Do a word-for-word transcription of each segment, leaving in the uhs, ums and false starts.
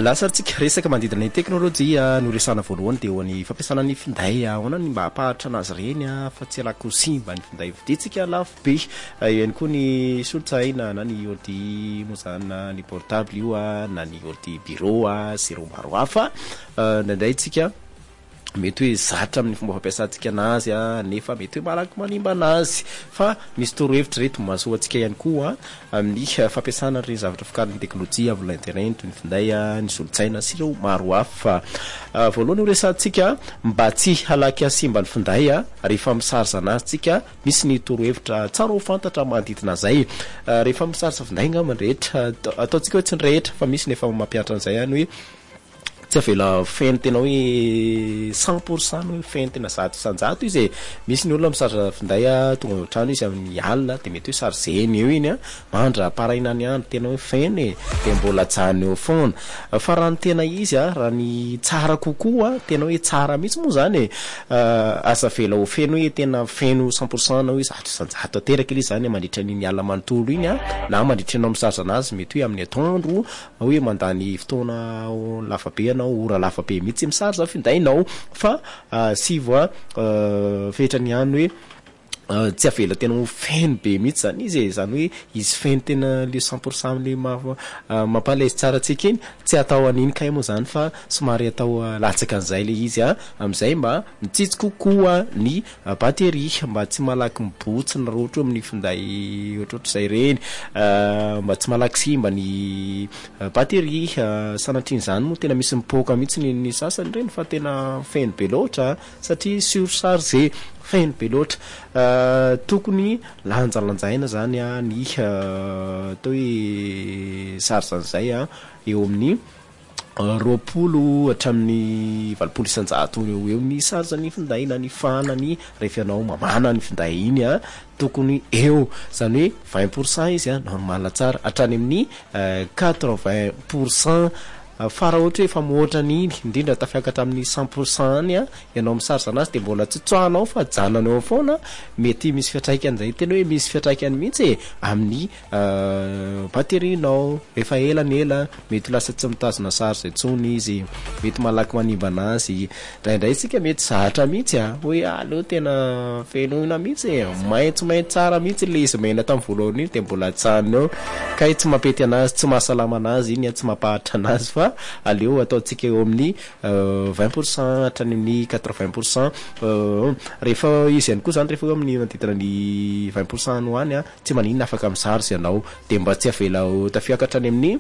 Lasatsika resaka manodidina ny teknôlôjia no resana voalohany dia ho ny fampiasana ny finday ahoana ny mba hampahatra anazy reny fa tsy alako simba ny finday viditsika lafo be ihany koa ny solotsaina na ny ordi mozana ny portable io na ny ordi bureau a sy ireo maro hafa nandray tsika mety hoe zatra amin'ny fomba fampiasantsika anazy a nefa mety hoe malaky manimba anazy fa misy torohevitra reto mahasoa antsika ihany koa amin'ny fampiasana ireny zavatra fikarin'ny teknôlôjia vola internet ny finday ny solotsaina sy ireo maro hafa voalohany resantsika mba tsy halaky asimba ny finday rehefa misarza anazy tsika misy ny torohevitra tsara ho fantatra manodidina zay rehefa misarza finday ngamba rehetra ataontsika hoe tsy ny rehetra fa misy nefa mampiatra an'izay ihany hoe tsy avela feno tena hoe cent pour cent hoe feno tena zato isanjato izy misy ny olona misarza finday tonga trano izy amin'ny alina dia mety hoe sarzeny eo iny a mandra paraina ny andro tena hoe feno e dia mbola jany eo foana fa raha ny tena izy a raha ny tsara kokoa tena hoe tsara mihitsy moa zany e asa vela ho feno hoe tena feno cent pour cent na hoe zato isanjato ateraka ilay zany mandritra n'iny alina manontolo iny a na mandritra anao misarza anazy mety hoe amin'ny atoandro hoe mandany fotoana lafabe ora lafa be mihitsy misarza findainao fa sivo fetrany ihany hoe tsy avela tena ho feno be mihitsy zany izy zany hoe izy feno tena le cent pour cent le mampalaisy tsara tsika iny tsy atao an'iny kay moa zany fa somary atao latsaka an'izay le izy a amin'izay mba mitsitsy kokoa ny bateria mba tsy malaky mibotsina raha ohatra amin'ny finday ohatrohatr'izay reny mba tsy malaky simba ny bateria sanatriny zany moa tena misy mipoka mihitsy ny sasany reny fa tena feno be loatra satria surchargé feno be loatra tokony lanjalanjaina zany a ny atao hoe sarzan'izay a eo amin'ny roapolo hatramin'ny valopolo isanjato eo eo ny sarzany finday na ny fanany rehefa ianao mamana ny finday iny a tokony eo zany hoe vingt pour cent izy a normal tsara hatrany amin'ny quatre-vingts pour cent fa raha ohatra hoe efa mihoatra n'iny indrindra tafiakatra amin'ny cent pour cent any a ianao misarza anazy dia mbola tsy tsoahanao fa jananao eo foana mety misy fiatraikany zay tena hoe misy fiatraikany mihitsy e amin'ny baterianao rehefa ela ny ela mety lasa tsy mitazona sarza intsony izy mety malaky manimba anazy indraindray tsika mety zatra mihitsy a hoe aleo tena fenoina mihitsy e maitso maitso tsara mihitsy le izy maina tamin'ny voalohany iny dia mbola janona eo kay tsy mampety anazy tsy mahasalama anazy iny a tsy mampahatra anazy fa aleo ataontsika eo amin'ny vingt pour cent hatrany amin'ny quatre-vingts pour cent rehefa izy ihany koa zany rehefa eo amin'ny manodidina ny vingt pour cent no any a tsy maninona afaka misarza ianao dia mba tsy avela tafiakatra any amin'ny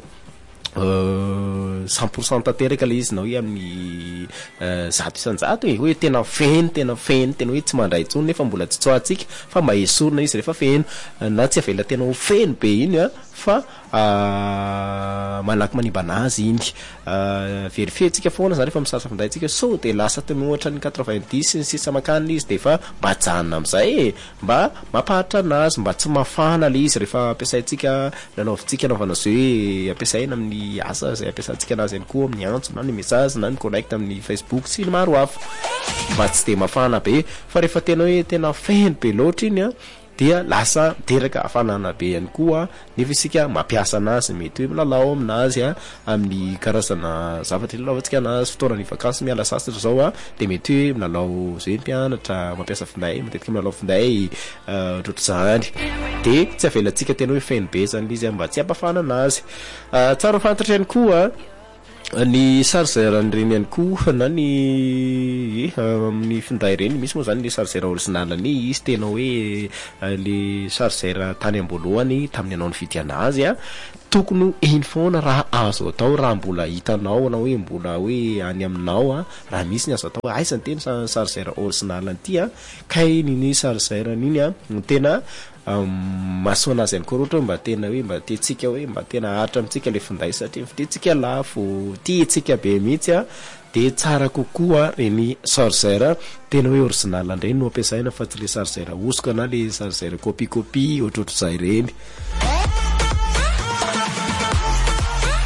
cent pour cent tanteraka le izy na hoe amin'ny zato isanjato e hoe tena feno tena feno tena hoe tsy mandray intsony nefa mbola tsy tsoatsika fa mba esorina izy rehefa feno na tsy avela tena ho feno be iny a fa malaky manimba anazy iny verifientsika foana zany rehefa misarza findayntsika so dia lasa ohatra ny quatre-vingt-dix ny sisa makany izy dia efa mba janona amin'izay e mba mampahatra anazy mba tsy mafana le izy rehefa ampiasaintsika lalaovintsika anaovana zay hoe ampiasaina amin'ny asa zay ampiasantsika anazy ihany koa amin'ny antso na ny message na ny connect amin'ny Facebook sy ny maro hafa mba tsy dia mafana be fa rehefa tena hoe tena feno be loatra iny a dia lasa teraka hafanana be ihany koa nefa isika mampiasa anazy mety hoe milalao aminazy a amin'ny karazana zavatra ilalaovantsika anazy fotoana ny vakansy miala sasatra zao a dia mety hoe milalao zay mpianatra mampiasa finday matetika milalao finday ohatrohatr'izany dia tsy avelantsika tena hoe feno be zany izy mba tsy hampafana anazy tsara fantatra ihany koa ny chargeur reny ihany koa na ny amin'ny finday reny misy moa zany le chargeur original any izy tena hoe le chargeur tany am-boalohany tamin'ny anao nividy anazy a tokony eny foana raha azo atao raha mbola hitanao na hoe mbola hoe any aminao a raha misy ny azo atao aiza ny tena chargeur original an'ity a kay niny chargeur n'iny a tena mahasoa anazy ihany koa roatra hoe mba tena hoe mba tiantsika hoe mba tena haritra amintsika le finday satria fitintsika lafo tiantsika be mihitsy a dia tsara kokoa reny chargeur tena hoe original andreny no ampiasaina fa tsy le chargeur osoka na le chargeur copie-copie ohatrohatr'izay reny.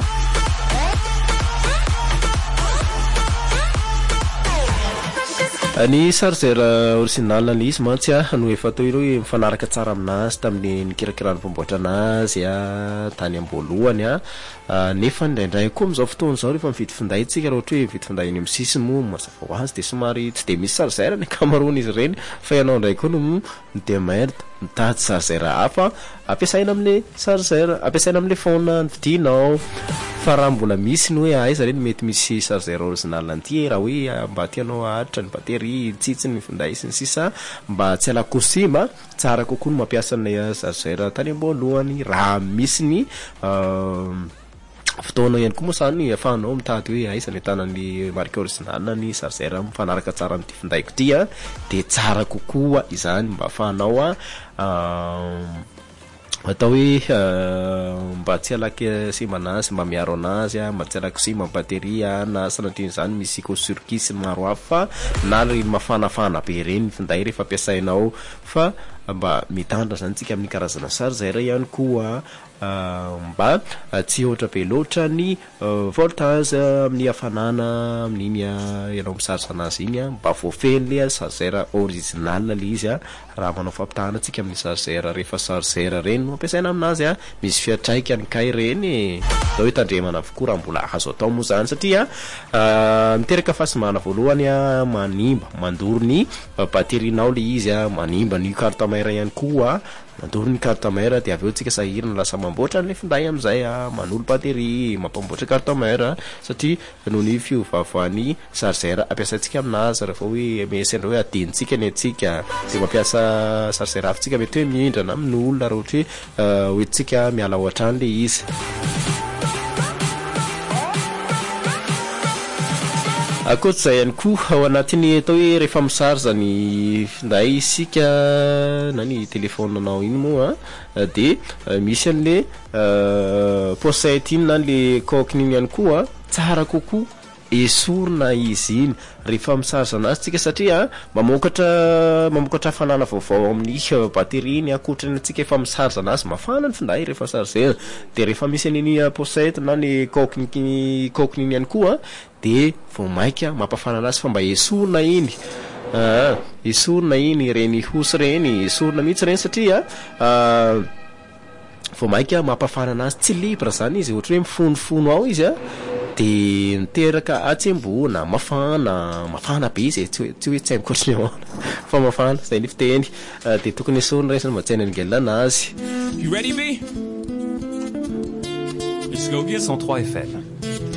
Just ny chargeur original ny izy mantsy a no efa atao ireo mifanaraka tsara aminazy tamin'ny nikirakirana mpamboatra anazy a tany amboalohany a nefa indraindray koa am'izao fotoana zao rehefa mividy finday tsika raha ohatra hoe mividy finday eny amin'ny sisiny moa mazava ho azy de somary tsy de misy chargeur ny ankamaroany izy ireny fa ianao indray koa no midemerde mitady chargeur hafa ampiasaina amin'ny chargeur ampiasaina amin'ny phone vidinao fa raha mbola misy ny hoe aiza reny mety misy chargeur original anty raha hoe mba tianao ahatra ny batterie tsitsy ny finday sy ny sisa mba tsy alakosima tsara kokoa no mampiasa ny chargeur tany amboalohany raha misy ny fotoana ihany koa moa sany afahanao mitady hoe aiza ny tanany marque original ny chargeur mifanaraka tsara amin'ity findaiko ty a de tsara kokoa izany mba afahanao a atao hoe mba tsy alaky sima anazy mba miaro anazy a mba tsy alaky sima batterie a na sanatrin'izany misy co-circuit sy maro hafa na ry mafanafana be reny finday rehefa ampiasainao fa mba mitandra zany tsika amin'ny karazana chargeur ihany koa mba tsy ohatra be loatra ny voltage amin'ny hafanana amin'iny ianao misarsa anazy iny a mba voafeny le chargeur original le izy a raha manao fampitahana tsika amin'ny chargeur rehefa chargeur reny no ampiasaina aminazy a misy fiatraika ny kay reny zao hitandremana avokoa raha mbola azo atao moa zany satria miteraka fahasimana voalohany a manimba mandoro ny batterienao le izy a manimba ny carte mère ihany koa mandoro ny carte mère de aveo tsika sahirana lasa mamboatra ny finday am'izay a manolo batterie mampamboatra carte mère satria noho ny fiovaovan'ny chargeur ampiasaitsika aminazy rehefa hoe mesy andro hoe adinitsika ny atsika zay mampiasa chargeur hafa tsika mety hoe mihindrana amin'ny olona raha ohatra hoe hoentsika miala ohatrany le izy akoatr'izay ihany koa ao anatin'ny atao hoe rehefa misarja ny finday isika na ny telefonanao iny moa de misy an'le pochette iny na le coqueny iny ihany koa tsara kokoa esorina izy iny rehefa misarja anazy tsika satria mamokatra mamokatra hafanana vaovao amin'ny batterie iny akoatrany tsika efa misarja anazy mafana ny finday rehefa chargeur de rehefa misy an'iny pochette na ny coqueny coqueny iny ihany koa de vao maika mampafana anazy fa mba esorina iny ah esorina iny reny hosy reny esorina mihitsy reny satria vao maika mampafana anazy tsy libre zany izy ohatra hoe mifonofono ao izy a de miteraka atsembona mafana mafana be izy tsy tsy hoe tsy aimikotrany ao fa mafana zay ny fiteny de tokony esorina reny mba tsy hainangelana anazy. You ready B? Let's go get cent trois F M.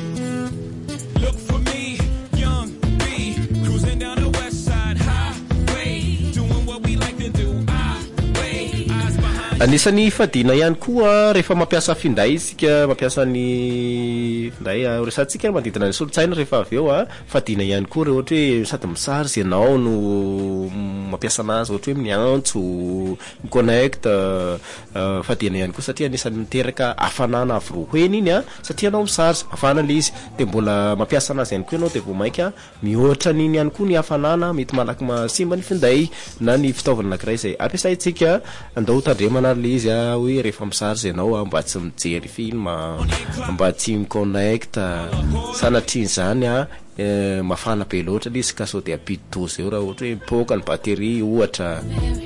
Anisany fadina ihany koa rehefa mampiasa finday isika mampiasa ny finday resantsika manodidina ny solotsaina rehefa avy eo a fadina ihany koa rehefa ohatra hoe sady misarge ianao no mampiasa anazy ohatra hoe miantso miconnect fadina ihany koa satria anisany miteraka hafanana avy roheny iny a satria anao misarge hafana le izy de mbola mampiasa anazy ihany koa ianao de vao maika mihoatra n'iny ihany koa ny hafanana mety malaky masimba ny finday na ny fitaovana anankiray zay ampiasaitsika andao tandremana le izy a hoe rehefa misarge ianao mba tsy mijery film mba tsy miconnecta sanatrin'izany a mafana be loatra le izy ka sao de apide douze eo raha ohatra hoe mipoka ny batterie ohatra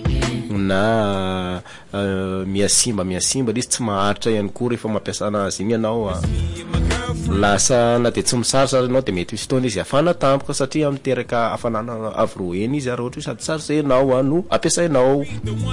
na miasimba miasimba le izy tsy maharitra ihany koa rehefa mampiasa anazy iny ianao a lasa na de tsy misarge ianao de mety misy fotoana izy afana tampoka satria miteraka hafanana avy roheny izy raha ohatra hoe sady chargenao no ampiasainao.